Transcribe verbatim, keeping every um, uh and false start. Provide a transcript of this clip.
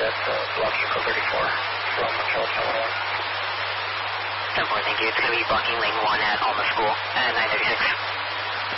at uh, blocking Echo thirty-four from California one. ten four, thank you. It's going to be blocking lane one at Alma School at nine thirty-six.